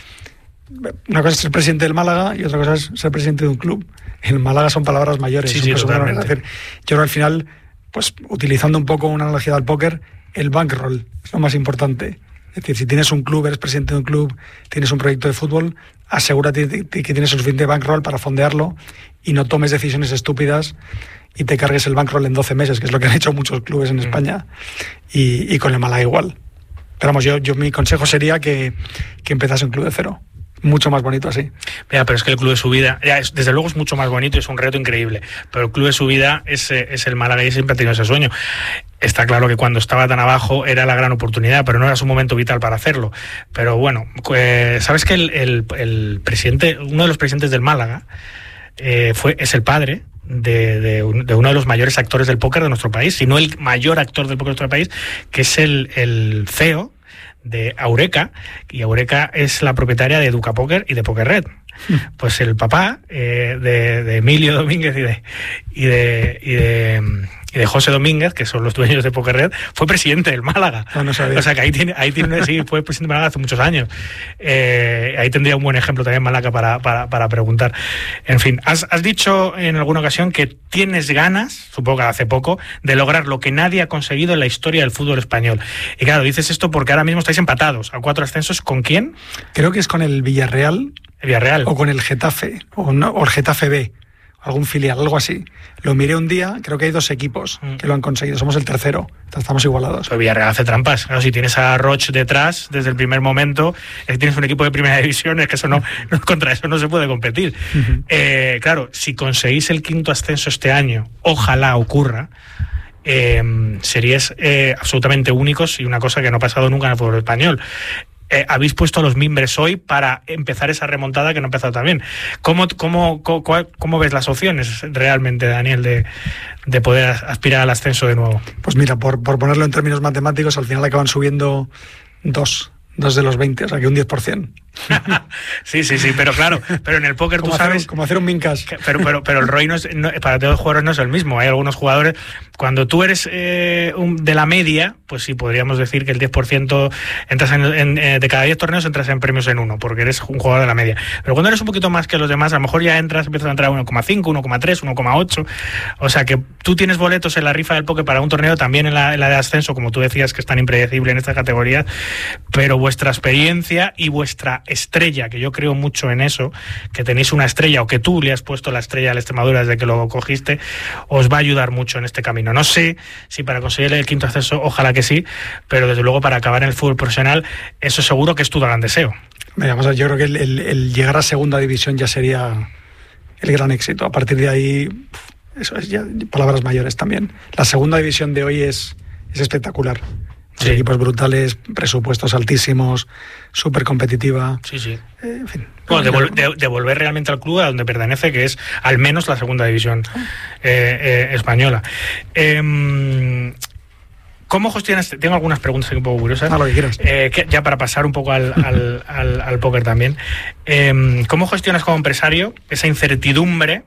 una cosa es ser presidente del Málaga y otra cosa es ser presidente de un club. En Málaga son palabras mayores. Sí, sí, totalmente. Es decir, yo creo que al final, pues utilizando un poco una analogía del póker, el bankroll es lo más importante. Es decir, si tienes un club, eres presidente de un club, tienes un proyecto de fútbol, asegúrate de que tienes suficiente bankroll para fondearlo y no tomes decisiones estúpidas y te cargues el bankroll en doce meses, que es lo que han hecho muchos clubes en España, y, y con el Málaga igual. Pero vamos, yo, yo mi consejo sería que, que empezase un club de cero. Mucho más bonito así. Mira, pero es que el club de su vida, ya es, desde luego es mucho más bonito y es un reto increíble, pero el club de su vida es, es el Málaga y siempre ha tenido ese sueño. Está claro que cuando estaba tan abajo era la gran oportunidad, pero no era su momento vital para hacerlo. Pero bueno, eh, sabes que el, el, el presidente, uno de los presidentes del Málaga eh, fue, es el padre De, de, de uno de los mayores actores del póker de nuestro país, si no el mayor actor del póker de nuestro país, que es el, el C E O de Eureka, y Eureka es la propietaria de Educa Póker y de Poker Red. Pues el papá eh, de, de Emilio Domínguez y de, y de, y de y de José Domínguez, que son los dueños de Poker Red, fue presidente del Málaga. No, no sabía. O sea que ahí tiene, ahí tiene, sí, fue presidente del Málaga hace muchos años. Eh, ahí tendría un buen ejemplo también Málaga para, para, para preguntar. En fin, has, has dicho en alguna ocasión que tienes ganas, supongo que hace poco, de lograr lo que nadie ha conseguido en la historia del fútbol español. Y claro, dices esto porque ahora mismo estáis empatados a cuatro ascensos. ¿Con quién? Creo que es con el Villarreal. El Villarreal. O con el Getafe, o, no, o el Getafe B. algún filial, algo así. Lo miré un día, creo que hay dos equipos mm. que lo han conseguido, somos el tercero, estamos igualados. Pero Villarreal hace trampas, claro, si tienes a Roche detrás desde el primer momento, es, tienes un equipo de primera división, es que eso no, no contra eso no se puede competir. Uh-huh. Eh, claro, si conseguís el quinto ascenso este año, ojalá ocurra, eh, seríais eh, absolutamente únicos y una cosa que no ha pasado nunca en el fútbol español. Eh, habéis puesto a los mimbres hoy para empezar esa remontada que no ha empezado tan bien. ¿Cómo, cómo, cómo, cómo ves las opciones realmente, Daniel, de, de poder aspirar al ascenso de nuevo? Pues mira, por, por ponerlo en términos matemáticos, al final acaban subiendo dos, dos de los veinte, o sea que un diez por ciento. Sí, sí, sí, pero claro, pero en el póker tú sabes... Hacer, como hacer un mincash. Que, pero, pero, pero el R O I no es, no, para todos los jugadores no es el mismo. Hay algunos jugadores, cuando tú eres eh, un, de la media, pues sí, podríamos decir que el diez por ciento entras en, en, eh, de cada diez torneos entras en premios en uno, porque eres un jugador de la media. Pero cuando eres un poquito más que los demás, a lo mejor ya entras, empiezas a entrar a uno coma cinco, uno coma tres, uno coma ocho. O sea que tú tienes boletos en la rifa del póker para un torneo, también en la, en la de ascenso, como tú decías, que es tan impredecible en esta categoría, pero vuestra experiencia y vuestra estrella, que yo creo mucho en eso, que tenéis una estrella o que tú le has puesto la estrella al Extremadura desde que lo cogiste, os va a ayudar mucho en este camino. No sé si para conseguir el quinto ascenso, ojalá que sí, pero desde luego para acabar en el fútbol profesional, eso seguro que es tu gran deseo. Mira, vamos a ver, yo creo que el, el, el llegar a segunda división ya sería el gran éxito. A partir de ahí, eso es ya palabras mayores también. La segunda división de hoy es, es espectacular. Sí. Equipos brutales, presupuestos altísimos, súper competitiva. Sí, sí. Eh, en fin. Bueno, devol- de- devolver realmente al club a donde pertenece, que es al menos la segunda división eh, eh, española. Eh, ¿Cómo gestionas? Tengo algunas preguntas aquí un poco curiosas. Ah, lo que quieras. Eh, que, ya para pasar un poco al, al, al, al póker también. Eh, ¿Cómo gestionas como empresario esa incertidumbre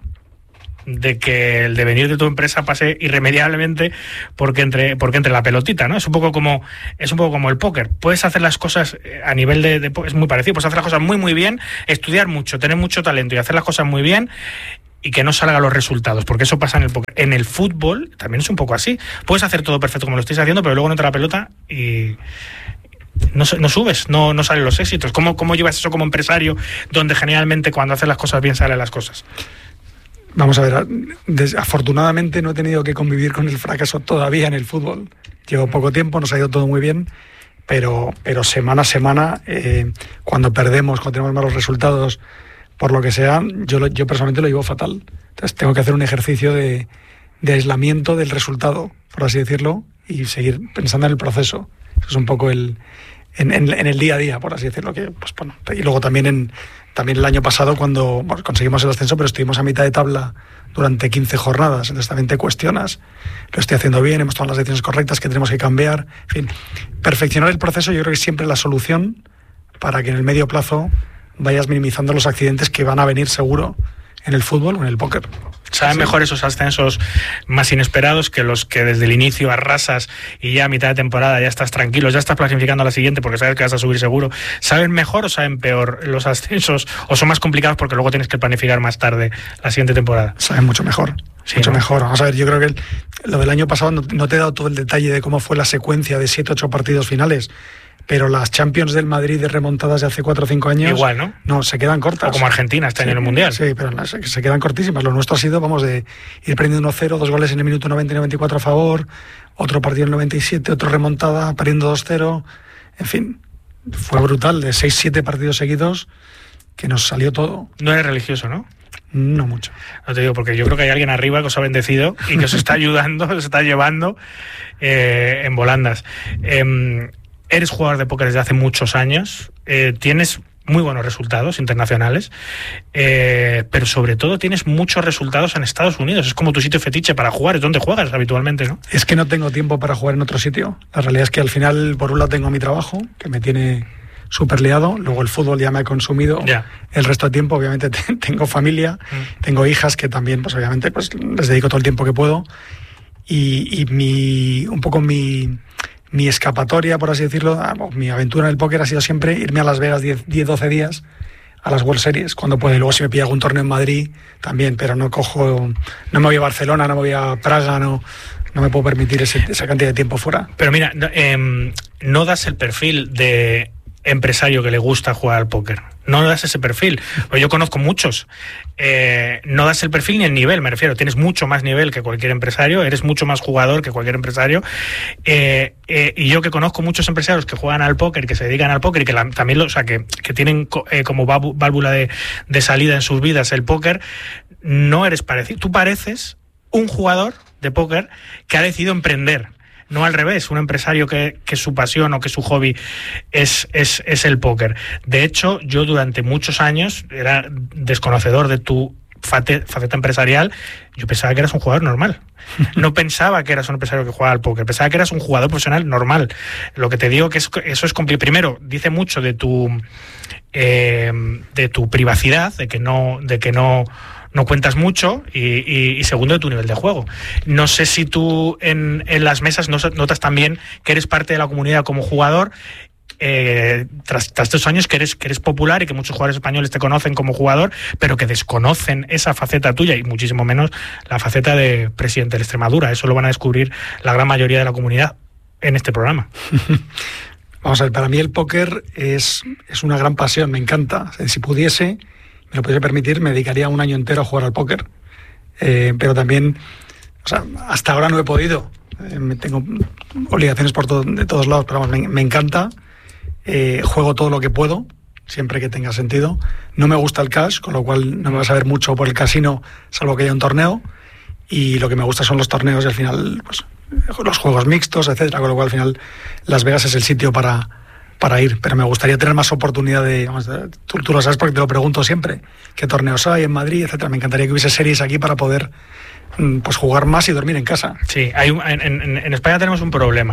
de que el devenir de tu empresa pase irremediablemente porque entre porque entre la pelotita, ¿no? Es un poco como es un poco como el póker. Puedes hacer las cosas a nivel de, de es muy parecido, puedes hacer las cosas muy muy bien, estudiar mucho, tener mucho talento y hacer las cosas muy bien y que no salgan los resultados, porque eso pasa en el póker. En el fútbol también es un poco así. Puedes hacer todo perfecto como lo estáis haciendo, pero luego no entra la pelota y No, no subes, no, no salen los éxitos. ¿Cómo, ¿Cómo llevas eso como empresario, donde generalmente cuando haces las cosas bien salen las cosas? Vamos a ver, des- afortunadamente no he tenido que convivir con el fracaso todavía en el fútbol. Llevo poco tiempo, nos ha ido todo muy bien, pero, pero semana a semana, eh, cuando perdemos, cuando tenemos malos resultados, por lo que sea, yo, lo, yo personalmente lo llevo fatal. Entonces tengo que hacer un ejercicio de, de aislamiento del resultado, por así decirlo, y seguir pensando en el proceso. Eso es un poco el... En, en, en el día a día, por así decirlo. Que, pues, bueno, y luego también en también el año pasado, cuando bueno, conseguimos el ascenso, pero estuvimos a mitad de tabla durante quince jornadas. Entonces también te cuestionas, lo estoy haciendo bien, hemos tomado las decisiones correctas, que tenemos que cambiar. En fin, perfeccionar el proceso yo creo que es siempre la solución para que en el medio plazo vayas minimizando los accidentes que van a venir seguro en el fútbol o en el póker. Saben sí. mejor esos ascensos más inesperados que los que desde el inicio arrasas y ya a mitad de temporada ya estás tranquilo, ya estás planificando a la siguiente porque sabes que vas a subir seguro. ¿Saben mejor o saben peor los ascensos o son más complicados porque luego tienes que planificar más tarde la siguiente temporada? Saben mucho mejor, sí, mucho ¿no? mejor. Vamos a ver, yo creo que el, lo del año pasado no, no te he dado todo el detalle de cómo fue la secuencia de siete ocho partidos finales, pero las Champions del Madrid de remontadas de hace cuatro o cinco años... Igual, ¿no? No, se quedan cortas. O como Argentina este sí, año en el Mundial. Sí, pero no, se, se quedan cortísimas. Lo nuestro ha sido, vamos, de ir perdiendo uno cero, dos goles en el minuto noventa y noventa y cuatro a favor, otro partido en el noventa y siete, otro remontada, perdiendo dos cero. En fin, fue brutal, de seis siete partidos seguidos, que nos salió todo. No eres religioso, ¿no? No mucho. No te digo, porque yo creo que hay alguien arriba que os ha bendecido y que os está ayudando, os está llevando eh, en volandas. Eh, Eres jugador de póker desde hace muchos años, eh, tienes muy buenos resultados internacionales, eh, pero sobre todo tienes muchos resultados en Estados Unidos. Es como tu sitio fetiche para jugar, es donde juegas habitualmente, ¿no? Es que no tengo tiempo para jugar en otro sitio. La realidad es que al final, por un lado, tengo mi trabajo, que me tiene súper liado, luego el fútbol ya me ha consumido ya. El resto de tiempo, obviamente tengo familia, mm. tengo hijas que también, pues obviamente, pues les dedico todo el tiempo que puedo, y, y mi un poco mi... Mi escapatoria, por así decirlo, mi aventura en el póker ha sido siempre irme a Las Vegas diez doce días a las World Series, cuando puede. Luego si me pilla algún torneo en Madrid, también, pero no cojo, no me voy a Barcelona, no me voy a Praga, no, no me puedo permitir ese, esa cantidad de tiempo fuera. Pero mira, no, eh, no das el perfil de empresario que le gusta jugar al póker. No das ese perfil. Pues yo conozco muchos. Eh, no das el perfil ni el nivel, me refiero. Tienes mucho más nivel que cualquier empresario, eres mucho más jugador que cualquier empresario. Eh, eh, y yo que conozco muchos empresarios que juegan al póker, que se dedican al póker y que la, también lo, o sea, que, que tienen eh, como válvula de, de salida en sus vidas el póker, no eres parecido. Tú pareces un jugador de póker que ha decidido emprender. No al revés, un empresario que, que su pasión o que su hobby es, es, es el póker. De hecho, yo durante muchos años era desconocedor de tu faceta empresarial. Yo pensaba que eras un jugador normal. No pensaba que eras un empresario que jugaba al póker. Pensaba que eras un jugador profesional normal. Lo que te digo que es, eso es complicado. Primero, dice mucho de tu eh, de tu privacidad, de que no, de que no no cuentas mucho y, y, y segundo, de tu nivel de juego. No sé si tú en, en las mesas notas también que eres parte de la comunidad como jugador, eh, tras, tras estos años que eres, que eres popular y que muchos jugadores españoles te conocen como jugador, pero que desconocen esa faceta tuya y muchísimo menos la faceta de presidente de Extremadura. Eso lo van a descubrir la gran mayoría de la comunidad en este programa. Vamos a ver, para mí el póker es, es una gran pasión, me encanta. Si pudiese... me lo pudiese permitir, me dedicaría un año entero a jugar al póker. Eh, pero también, o sea, hasta ahora no he podido. Eh, tengo obligaciones por todo, de todos lados, pero vamos, me, me encanta. Eh, juego todo lo que puedo, siempre que tenga sentido. No me gusta el cash, con lo cual no me vas a ver mucho por el casino, salvo que haya un torneo. Y lo que me gusta son los torneos y al final, pues, los juegos mixtos, etcétera. Con lo cual al final Las Vegas es el sitio para... para ir, pero me gustaría tener más oportunidad de, vamos, tú, tú lo sabes porque te lo pregunto siempre, qué torneos hay en Madrid, etcétera. Me encantaría que hubiese series aquí para poder pues jugar más y dormir en casa. Sí, hay un, en, en, en España tenemos un problema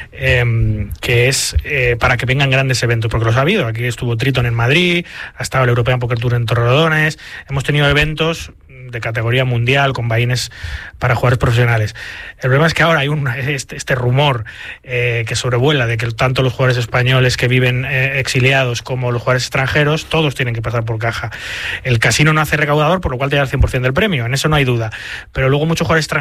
eh, que es eh, para que vengan grandes eventos, porque los ha habido. Aquí estuvo Triton en Madrid, ha estado el European Poker Tour en Torrelodones, hemos tenido eventos de categoría mundial con buy-ins para jugadores profesionales. El problema es que ahora hay un, este, este rumor eh, que sobrevuela de que tanto los jugadores españoles que viven eh, exiliados como los jugadores extranjeros, todos tienen que pasar por caja. El casino no hace recaudador, por lo cual te da el cien por ciento del premio, en eso no hay duda. Pero luego muchos jugadores extranjeros